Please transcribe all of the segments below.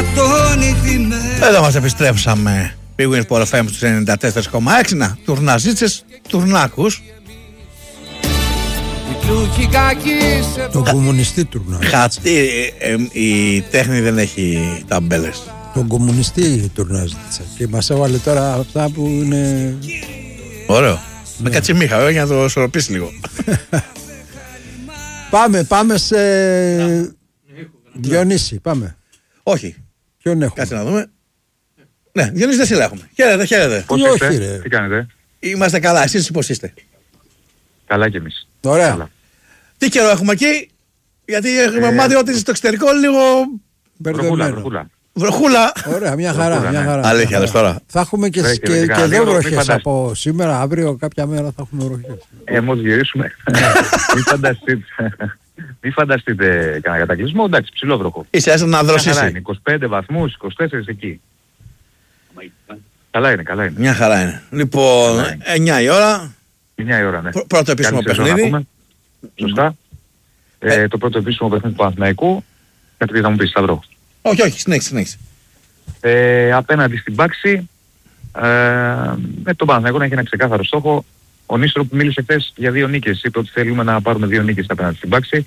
Εδώ μας επιστρέψαμε. Πήγαινε Sport FM στους 94,6. Να, τουρναζίτσες, τουρνάκους. Τον κομμουνιστή τουρνάζει. Η τέχνη δεν έχει ταμπέλες. Τον κομμουνιστή τουρνάζει. Και μας έβαλε τώρα αυτά που είναι... Ωραίο. Με κατσιμίχα για να το ισορροπήσει λίγο. Πάμε σε... Διονύση, πάμε. Όχι. Ποιον έχουμε? Κάτσε να δούμε. Ναι, Διονύση Δεσίλα έχουμε. Χαίρετε. Πώς είστε, τι κάνετε? Είμαστε καλά, εσείς πώς είστε? Καλά κι εμείς. Ωραία. Καλά. Τι καιρό έχουμε εκεί? Γιατί έχουμε μάθει ότι στο εξωτερικό λίγο... Βροχούλα. Βροχούλα. Ωραία, μια χαρά. Μια χαρά. Αλήθεια, λες τώρα. Θα έχουμε και εδώ βροχές από σήμερα, αύριο, κάποια μέρα θα έχουμε βροχές. Μόλις γυρίσουμε. Μην φανταστείτε κανένα κατακλυσμό, εντάξει, ψηλό βροχό. Είσαι να δροσίσει. 25 βαθμούς, 24 εκεί. Καλά είναι. Μια χαρά είναι. Λοιπόν, 9 η ώρα. 9 η ώρα, ναι. Πρώτο επίσημο παιχνίδι. Σωστά. Το πρώτο επίσημο παιχνίδι του Παναθηναϊκού. Κάτι θα μου πεις, Σταυρό. Όχι, συνέχισε. Απέναντι στην Πάξη, με τον Παναθηναϊκό να έχει ένα ξεκάθαρο στόχο. Ο Νίστροπ μίλησε χθες για 2 νίκες. Είπε ότι θέλουμε να πάρουμε 2 νίκες απέναντι στην Πάξη.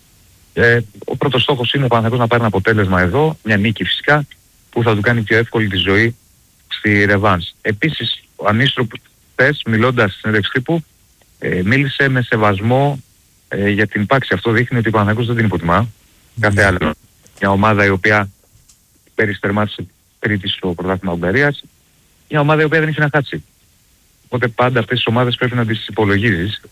Ο πρώτος στόχος είναι ο Παναθηναϊκός να πάρει ένα αποτέλεσμα εδώ, μια νίκη φυσικά, που θα του κάνει πιο εύκολη τη ζωή στη ρεβάνς. Επίσης, ο Νίστροπ χθες, μιλώντας στην συνέντευξη τύπου, μίλησε με σεβασμό για την Πάξη. Αυτό δείχνει ότι ο Παναθηναϊκός δεν την υποτιμά. Κάθε άλλο. Μια ομάδα η οποία πέρυσι τερμάτισε τρίτη στο πρωτάθλημα Ουγγαρίας. Μια ομάδα η οποία δεν έχει να χάσει. Οπότε πάντα αυτές τις ομάδες πρέπει να τις υπολογίζεις.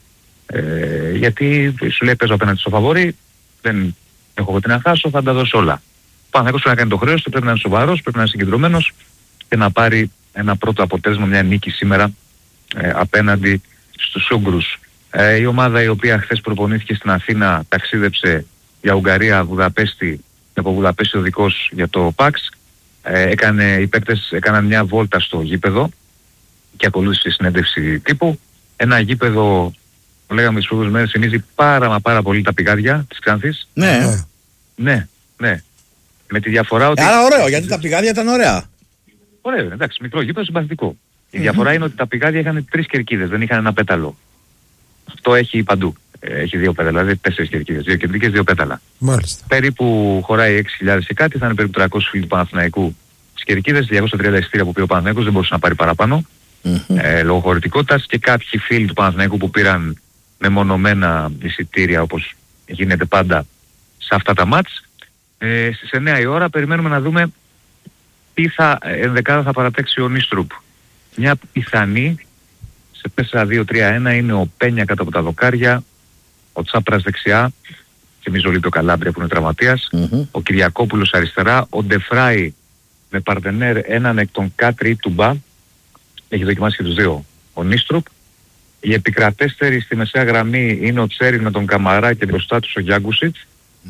Γιατί σου λέει παίζω απέναντι στο φαβόρι, δεν έχω τι να χάσω, θα τα δώσω όλα. Ο Παναθηναϊκός πρέπει να κάνει το χρέος του, πρέπει να είναι σοβαρός, πρέπει να είναι συγκεντρωμένος και να πάρει ένα πρώτο αποτέλεσμα, μια νίκη σήμερα απέναντι στους Ούγγρους. Η ομάδα η οποία χθες προπονήθηκε στην Αθήνα ταξίδεψε για Ουγγαρία, Βουδαπέστη, από Βουδαπέστη ο δικός για το ΠΑΞ. Οι παίκτες έκαναν μια βόλτα στο γήπεδο και ακολούθησε συνέντευξη τύπου. Ένα γήπεδο, που λέγαμε τις πρώτες μέρες, θυμίζει πάρα πολύ τα πηγάδια της Ξάνθης. Ναι. Με τη διαφορά ότι... Άρα ωραίο, γιατί τα πηγάδια ήταν ωραία. Ωραίο, εντάξει, μικρό γήπεδο, συμπαθητικό. Η διαφορά είναι ότι τα πηγάδια είχαν 3 κερκίδες, δεν είχαν ένα πέταλο. Αυτό έχει παντού. Έχει 2 πέταλα, δηλαδή 4 κερκίδες, 2 κεντρικές, 2 πέταλα. Μάλιστα. Περίπου χωράει 6.000 και κάτι, θα είναι περίπου 300 φίλοι του Παναθηναϊκού στις κερκίδες, 230 εισιτήρια που πήρε ο Παναθηναϊκός, δεν μπορούσε να πάρει παραπάνω. Λόγω χωρητικότητας, και κάποιοι φίλοι του Παναθηναϊκού που πήραν μεμονωμένα εισιτήρια, όπως γίνεται πάντα σε αυτά τα μάτς. Στις 9 η ώρα περιμένουμε να δούμε τι ενδεκάδα θα παρατέξει ο Νίστρουπ. Μια πιθανή σε 4-2-3-1 είναι ο Πένια κάτω από τα δοκάρια, ο Τσάπρας δεξιά, θυμίζω λίγο ο Καλάμπρια που είναι τραυματίας, ο Κυριακόπουλος αριστερά, ο Ντεφράι με παρτενέρ έναν εκ των Κάτρι Τουμπά, έχει δοκιμάσει και τους δύο ο Νίστρουπ. Οι επικρατέστεροι στη μεσαία γραμμή είναι ο Τσέρι με τον Καμαρά και μπροστά τους ο Γιάγκουσιτς.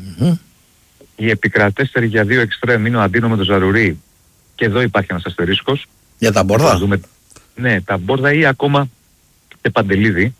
Οι επικρατέστεροι για 2 εξτρέμ είναι ο Αντίνο με τον Ζαρουρί, και εδώ υπάρχει ένας αστερίσκος. Για τα Μπόρδα. Ναι, τα Μπόρδα ή ακόμα και Παντελίδη.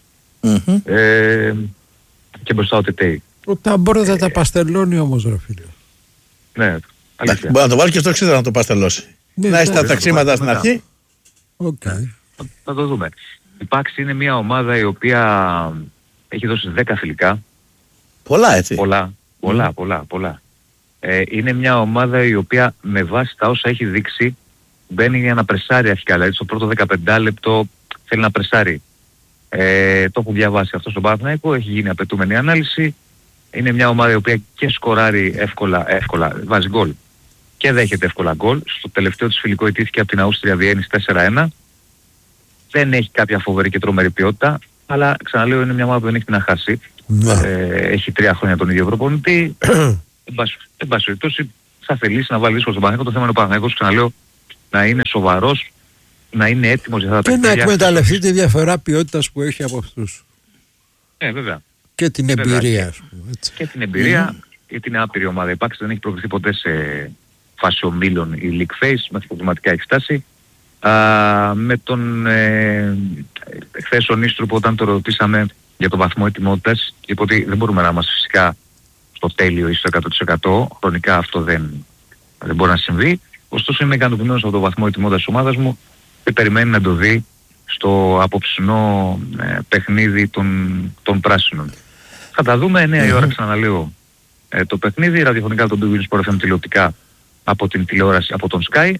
Και μπροστά ο Τετέι. Τα Μπόρδα τα παστελώνει όμως, ρε φίλε. Ναι, αλήθεια. Μπορεί να το βάλει και στο εξίδρα να το παστελώσει. Να έχει τα ταξίματα στην αρχή. Θα το δούμε. Η Πάξη είναι μια ομάδα η οποία έχει δώσει 10 φιλικά. Πολλά, έτσι. Πολλά. Είναι μια ομάδα η οποία με βάση τα όσα έχει δείξει μπαίνει για να πρεσάρει αρχικά. Δηλαδή στο πρώτο 15 λεπτό θέλει να πρεσάρει. Το έχω διαβάσει αυτό στον Παναθηναϊκό, έχει γίνει απαιτούμενη ανάλυση. Είναι μια ομάδα η οποία και σκοράρει εύκολα, βάζει γκολ και δέχεται εύκολα γκολ. Στο τελευταίο της φιλικό ιτήθηκε από την Αούστρια Βιέννης 4-1. Δεν έχει κάποια φοβερή και τρομερή ποιότητα, αλλά ξαναλέω είναι μια ομάδα που δεν έχει τι να χάσει. Έχει 3 χρόνια τον ίδιο προπονητή. Εν πάση περιπτώσει θα θελήσει να βάλει δύσκολο στον Παναθηναϊκό. Το θέμα είναι ο Παναθηναϊκός, ξαναλέω, να είναι σοβαρός, να είναι έτοιμος για αυτά τα παιχνίδια. Και να εκμεταλλευτεί τη διαφορά ποιότητας που έχει από αυτούς. Βέβαια. Και την εμπειρία, ας πούμε. Και την εμπειρία, γιατί είναι άπειρη ομάδα. Η Πάξη δεν έχει προκριθεί ποτέ σε φάση ομίλων η League Phase, με προβληματικά έχει φτάσει. Με τον χθες ο Νίστρουπ, όταν το ρωτήσαμε για το βαθμό ετοιμότητας, είπε ότι δεν μπορούμε να είμαστε φυσικά στο τέλειο ή στο 100%. Χρονικά αυτό δεν μπορεί να συμβεί. Ωστόσο είμαι ικανοποιημένος από το βαθμό ετοιμότητας της ομάδας μου και περιμένει να το δει στο απόψινό παιχνίδι των πράσινων. Θα τα δούμε 9 η ώρα, ξαναλέω, το παιχνίδι, ραδιοφωνικά από τον Big Win Sport FM, τηλεοπτικά από την τηλεόραση, από τον Sky,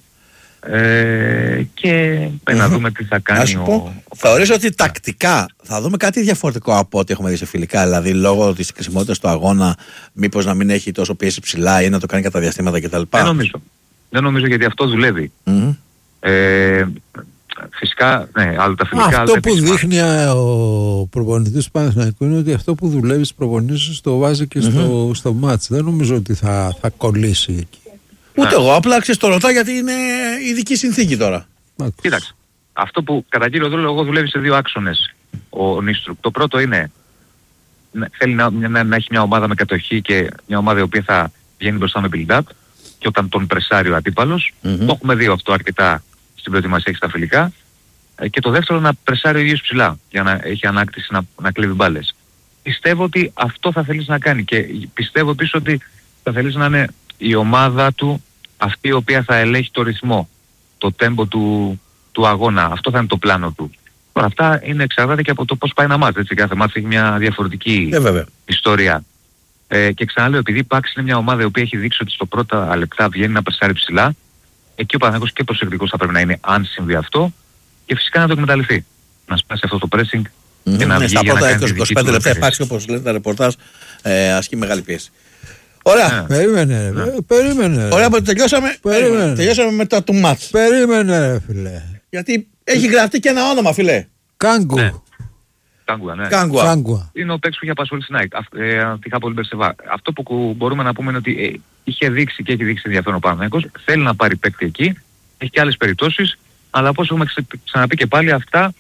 και να δούμε τι θα κάνει θεωρείς ότι τακτικά θα δούμε κάτι διαφορετικό από ό,τι έχουμε δει σε φιλικά, δηλαδή λόγω της κρισιμότητας του αγώνα, μήπως να μην έχει τόσο πίεση ψηλά ή να το κάνει κατά διαστήματα κτλ? Δεν νομίζω, γιατί αυτό δουλεύει. Φυσικά, ναι, άλλο τα φιλικά. Αυτό που δείχνει ο προπονητής του Παναθηναϊκού είναι ότι αυτό που δουλεύει στις προπονήσεις το βάζει και στο μάτς. Δεν νομίζω ότι θα κολλήσει εκεί. Ούτε εγώ, απλά το ρωτάω γιατί είναι ειδική συνθήκη τώρα. Κοίταξε, αυτό που κατά κύριο λόγο δουλεύει σε 2 άξονες ο Νίστρουκ. Το πρώτο είναι, θέλει να έχει μια ομάδα με κατοχή και μια ομάδα η οποία θα βγαίνει μπροστά με build-up, και όταν τον πρεσάρει ο αντίπαλος, το έχουμε δει αυτό αρκετά στην προετοιμασία και στα φιλικά, και το δεύτερο να πρεσάρει ο ίδιος ψηλά για να έχει ανάκτηση να κλέβει μπάλες. Πιστεύω ότι αυτό θα θέλεις να κάνει, και πιστεύω επίσης ότι θα θέλεις να είναι η ομάδα του αυτή η οποία θα ελέγχει το ρυθμό, το τέμπο του αγώνα. Αυτό θα είναι το πλάνο του. Τώρα αυτά εξαρτάται και από το πώς πάει ένα μάτς, έτσι. Κάθε μάτς έχει μια διαφορετική ιστορία. Και ξαναλέω, επειδή η Πάξη είναι μια ομάδα η οποία έχει δείξει ότι στο πρώτα λεπτά βγαίνει να περσάρει ψηλά, εκεί ο Παναθηναϊκός και προσεκτικός θα πρέπει να είναι, αν συμβεί αυτό, και φυσικά να το εκμεταλλευτεί. Να σπάσει αυτό το pressing και να βγει στα για πρώτα να κάνει 25 λεπτά υπάρξει, όπως λένε τα ρεπορτάζ, ασκεί μεγάλη πίεση. Ωραία. Περίμενε. Ωραία, τελειώσαμε μετά το μάτς. Περίμενε, ρε φίλε. Γιατί έχει γραφτεί και ένα όνομα, φίλε. Κάγκου. Κάγκουα. Είναι ο παίκτης που είχε απασχολήσει στην ΑΕΚ. Είχα πολύ Μπερσεβά. Αυτό που μπορούμε να πούμε είναι ότι είχε δείξει και έχει δείξει ενδιαφέρον ο Παναθηναϊκός. Θέλει να πάρει παίκτη εκεί. Έχει και άλλες περιπτώσεις. Αλλά όπως έχουμε ξαναπεί και πάλι, αυτά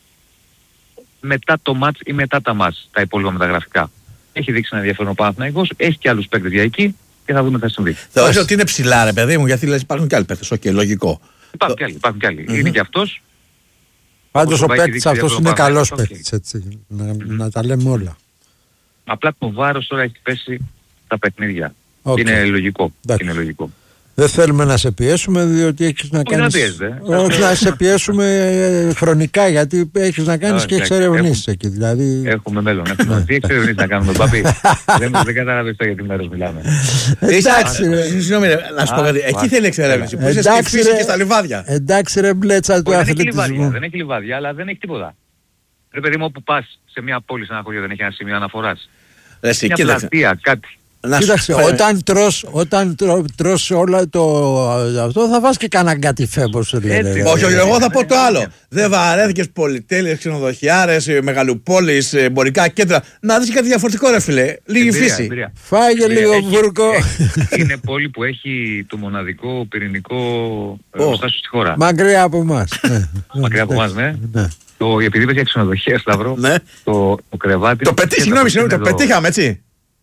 μετά το μάτς ή μετά τα μάτς, τα υπόλοιπα μεταγραφικά. Έχει δείξει ένα ενδιαφέρον ο Παναθηναϊκός. Έχει και άλλους παίκτες για εκεί και θα δούμε τι θα συμβεί. Θεωρείς ότι είναι ψηλά, ρε παιδί μου, γιατί λες υπάρχουν και άλλοι παίκτες? Οκ, λογικό. Υπάρχουν και άλλοι. Είναι και αυτός. Πάντως ο παίκτης αυτός είναι καλός παίκτης, έτσι, να τα λέμε όλα. Απλά το βάρος τώρα έχει πέσει στα παιχνίδια. Είναι λογικό. Δεν θέλουμε να σε πιέσουμε, διότι έχεις να κάνεις... Όχι να σε πιέσουμε χρονικά, γιατί έχεις να κάνεις και εξερευνήσεις εκεί. Δηλαδή... Έχουμε μέλλον. Τι εξερευνήσεις να κάνουμε, Παπί? Δεν κατάλαβες αυτό γιατί μέρος μιλάμε. Εντάξει, συγγνώμη, να σου πω κάτι. Εκεί θέλει εξερεύνηση. Που είσαι στη φύση και στα λιβάδια. Εντάξει ρε μπλέτσα του αθλητισμού. Δεν έχει λιβάδια, αλλά δεν έχει τίποτα. Ρε παιδί μου, όπου πας σε μια πόλη, σε ένα χωριό, δεν έχει ένα σημείο αναφοράς. Μια πλατεία, κάτι. Κοίταξε, όταν τρως όλα αυτό θα φας και κανένα κατηφέ, σου λένε. Όχι, εγώ θα πω το άλλο. Δεν βαρέθηκες πολυτέλειες, ξενοδοχιάρες, μεγαλοπόλεις, εμπορικά κέντρα? Να δεις κάτι διαφορετικό, ρε φίλε. Λίγη φύση. Φάγε λίγο βούρκο. Είναι πόλη που έχει το μοναδικό πυρηνικό εργοστάσιο στη χώρα. Μακριά από εμάς. Μακριά από εμάς, ναι. Επειδή είπες για ξενοδοχεία, Σταύρο, το κρεβάτι... Το πετύχαμε, έτσι.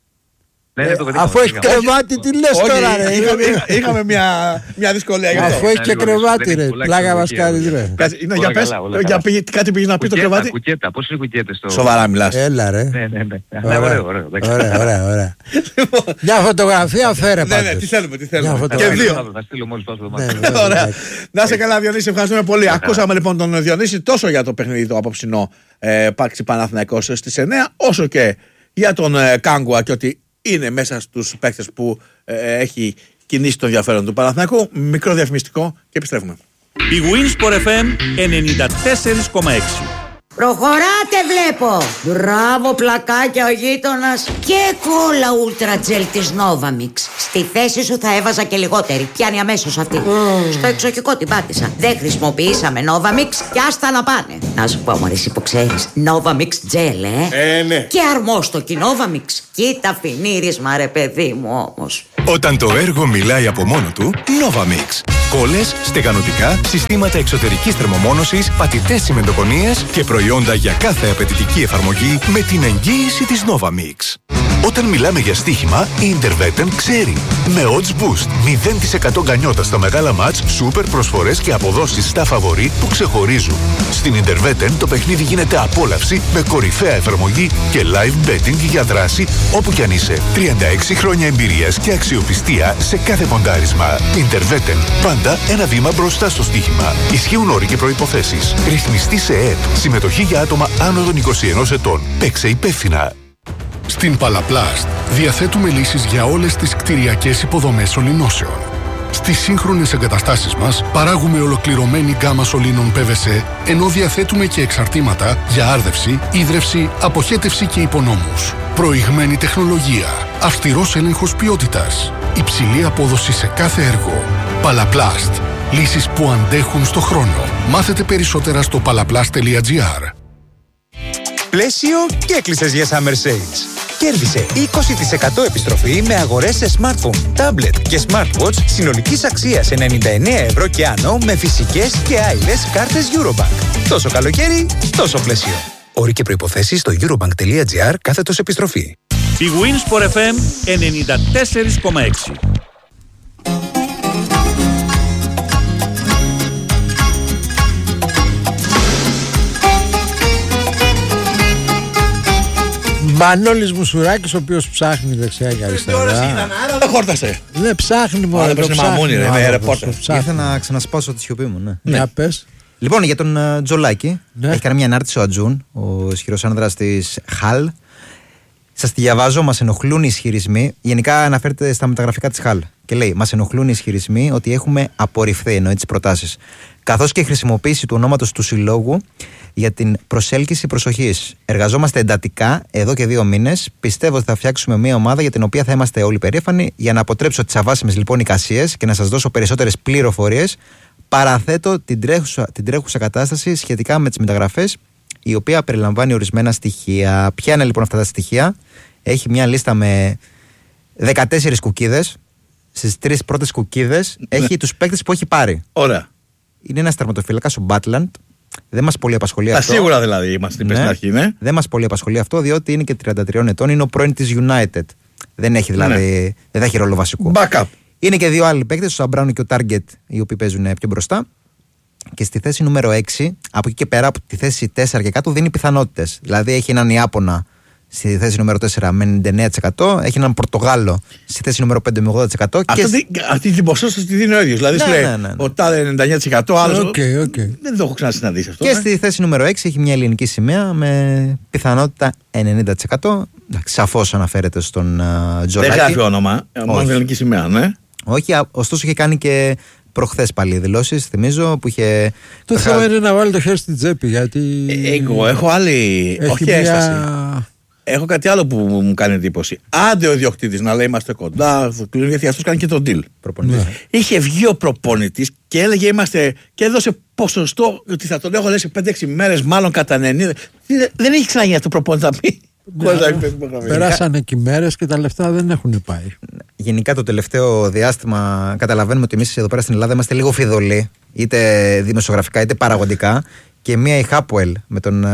Αφού έχει κρεβάτι, τι λες τώρα, ρε? Είχαμε μια δυσκολία γι' αυτό. Αφού έχει και κρεβάτι, ρε. Πλάκα μας κάνεις, ρε. Για πες, κάτι πήγες να πει το κρεβάτι. Κουκέτα, πώς είναι κουκέτες το... Σοβαρά μιλάς? Έλα, ρε. Ναι. Ωραίο. Ωραία. Μια φωτογραφία φέρε πάντως. Ναι, τι θέλουμε. Και 2. Θα στείλω μόλις πάω στο Ωραία. Να σε καλά, Διονύση, ευχαριστούμε πολύ. Ακούσαμε λοιπόν τον Διονύση τόσο για το παιχνίδι το απόψινό Πάξη Παναθηναϊκός στις 9, όσο και για τον Κάγκουα και ότι είναι μέσα στους παίκτες που έχει κινήσει το ενδιαφέρον του Παναθηναϊκού. Μικρό διαφημιστικό και επιστρέφουμε. Η Win Sport FM 94,6. Προχωράτε βλέπω. Μπράβο πλακάκια ο γείτονας. Και κόλλα Ultra Gel της Novamix. Στη θέση σου θα έβαζα και λιγότερη. Πιάνει αμέσως αυτή. Στο εξοχικό την πάτησα. Δεν χρησιμοποιήσαμε Novamix και άστα να πάνε. Να σου πω μωρέ, εσύ που ξέρεις, Novamix Gel, ναι. Και αρμόστοκι Novamix. Κοίτα φινίρισμα ρε παιδί μου όμως. Όταν το έργο μιλάει από μόνο του, Novamix. Κόλλες, στεγανοτικά, συστήματα εξωτερικής θερμομόνωσης, πατητές τσιμεντοκονίες και προϊόντα για κάθε απαιτητική εφαρμογή με την εγγύηση της Novamix. Όταν μιλάμε για στοίχημα, η Interwetten ξέρει. Με odds boost, 0% γκανιότα στα μεγάλα μάτς, σούπερ προσφορές και αποδόσεις στα φαβορί που ξεχωρίζουν. Στην Interwetten το παιχνίδι γίνεται απόλαυση με κορυφαία εφαρμογή και live betting για δράση όπου κι αν είσαι. 36 χρόνια εμπειρίας και αξιοπιστία σε κάθε ποντάρισμα. Interwetten. Πάντα ένα βήμα μπροστά στο στοίχημα. Ισχύουν όροι και προϋποθέσεις. Ρυθμιστή σε ΕΕΠ. Συμμετοχή για άτομα άνω των 21 ετών. Παίξε υπεύθυνα. Στην Παλαπλάστ διαθέτουμε λύσεις για όλες τις κτηριακές υποδομές σωληνώσεων. Στις σύγχρονες εγκαταστάσεις μας παράγουμε ολοκληρωμένη γκάμα σωλήνων PVC, ενώ διαθέτουμε και εξαρτήματα για άρδευση, ίδρυυση, αποχέτευση και υπονόμους. Προηγμένη τεχνολογία, αυστηρός έλεγχος ποιότητας, υψηλή απόδοση σε κάθε έργο. Παλαπλάστ. Λύσεις που αντέχουν στο χρόνο. Μάθετε περισσότερα στο palaplast.gr. Πλαίσιο και έκλεισες για Summer Sales. Κέρδισε 20% επιστροφή με αγορές σε smartphone, tablet και smartwatch συνολικής αξίας 99 ευρώ και άνω με φυσικές και άειλες κάρτες Eurobank. Τόσο καλοκαίρι, τόσο πλαίσιο. Όροι και προϋποθέσεις στο eurobank.gr/επιστροφή. Η Winsport FM 94,6. Μανώλης Μουσουράκης, ο οποίος ψάχνει δεξιά και αριστερά. Άρα δεν χόρτασε. Ναι, ψάχνει μόνο. Δεν είναι μαμούνι, είναι ρεπόρτερ. Ήθελα να ξανασπάσω τη σιωπή μου, ναι. Για πες. Λοιπόν, για τον Τζολάκη, Ναι. έχει κάνει μια ανάρτηση ο Ατζούν, ο ισχυρός άνδρας της Χαλ. Σας τη διαβάζω, μας ενοχλούν οι ισχυρισμοί. Γενικά αναφέρεται στα μεταγραφικά της Χαλ. Και λέει: μας ενοχλούν οι ισχυρισμοί ότι έχουμε απορριφθεί, εννοεί τις προτάσεις. Καθώς και η χρησιμοποίηση του ονόματος του συλλόγου για την προσέλκυση προσοχής. Εργαζόμαστε εντατικά εδώ και 2 μήνες. Πιστεύω ότι θα φτιάξουμε μια ομάδα για την οποία θα είμαστε όλοι περήφανοι. Για να αποτρέψω τις αβάσιμες λοιπόν εικασίες και να σας δώσω περισσότερες πληροφορίες, παραθέτω την τρέχουσα κατάσταση σχετικά με τις μεταγραφές, η οποία περιλαμβάνει ορισμένα στοιχεία. Ποια είναι λοιπόν αυτά τα στοιχεία? Έχει μια λίστα με 14 κουκίδες. Στις 3 πρώτες κουκίδες έχει τους παίκτες που έχει πάρει. Ωραία. Είναι ένας τερματοφύλακας, ο Μπάτλαντ. Δεν μας πολύ απασχολεί αυτό. Σίγουρα δηλαδή είμαστε στην αρχή, ναι. Δεν μας πολύ απασχολεί αυτό, διότι είναι και 33 ετών. Είναι ο πρώην της United. Δεν έχει δηλαδή. Δεν θα έχει ρόλο βασικό. Backup. Είναι και 2 άλλοι παίκτες, ο Σαμπράουνο και ο Τάργκετ, οι οποίοι παίζουν πιο μπροστά. Και στη θέση νούμερο 6, από εκεί και πέρα, από τη θέση 4 και κάτω, δίνει πιθανότητες. Δηλαδή έχει έναν Ιάπωνα στη θέση νούμερο 4 με 99%, έχει έναν Πορτογάλο στη θέση νούμερο 5 με 80%. Αυτή την ποσόστοση τη δίνει ο ίδιος. Δηλαδή λέει ο τάδε 99%, άλλο. Δεν το έχω ξανασυναντήσει αυτό. Και στη θέση νούμερο 6 έχει μια ελληνική σημαία με πιθανότητα 90%. Σαφώς αναφέρεται στον Τζολάκη. Δεν γράφει όνομα, μόνο ελληνική σημαία, ναι. Όχι, ωστόσο είχε κάνει και προχθές πάλι δηλώσεις, θυμίζω, που είχε. Το θέμα είναι να βάλει το χέρι στην τσέπη, γιατί. Εγώ έχω άλλη. Όχι έσταση. Έχω κάτι άλλο που μου κάνει εντύπωση. Άντε ο ιδιοκτήτης να λέει είμαστε κοντά, γιατί αυτός κάνει και τον deal. Ναι. Είχε βγει ο προπονητής και έλεγε είμαστε. Και έδωσε ποσοστό ότι θα τον έχω λέει σε 5-6 μέρες, μάλλον κατά 90. Δεν έχει ξαναγίνει αυτό το προπονητή να πει. Περάσανε και μέρες και τα λεφτά δεν έχουν πάει. Γενικά το τελευταίο διάστημα καταλαβαίνουμε ότι εμείς εδώ πέρα στην Ελλάδα είμαστε λίγο φιδωλοί, είτε δημοσιογραφικά είτε παραγωγικά. Και μία η Χάπουελ με τον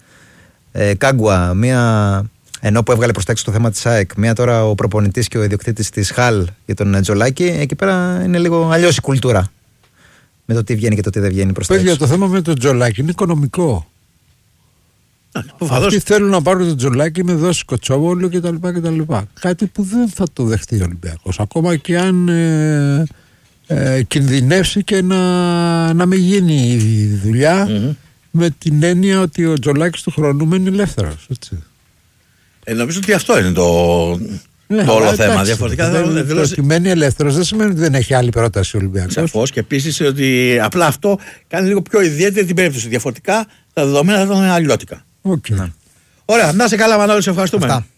Κάγκουα, μία ενώ που έβγαλε προς τα έξω το θέμα της ΑΕΚ, μία τώρα ο προπονητής και ο ιδιοκτήτης της Χαλ για τον Τζολάκη, εκεί πέρα είναι λίγο αλλιώς η κουλτούρα. Με το τι βγαίνει και το τι δεν βγαίνει προς τα έξω. Παιδιά, το θέμα με τον Τζολάκη είναι οικονομικό. Αυτοί θέλουν να πάρουν τον Τζολάκη με δόση Κοτσόβολου κτλ. Κάτι που δεν θα το δεχτεί ο Ολυμπιακός. Ακόμα και αν κινδυνεύσει και να μην γίνει η δουλειά, με την έννοια ότι ο Τζολάκης του χρόνου μένει ελεύθερος. Νομίζω ότι αυτό είναι το όλο θέμα. Διαφορετικά το ότι μένει ελεύθερος δεν σημαίνει ότι δεν έχει άλλη πρόταση ο Ολυμπιακός. Σαφώς, και επίσης ότι απλά αυτό κάνει λίγο πιο ιδιαίτερη την περίπτωση. Διαφορετικά τα δεδομένα θα ήταν αλλιώτικα. Okay. Ωραία, να είσαι καλά Μανώλη, σε ευχαριστούμε.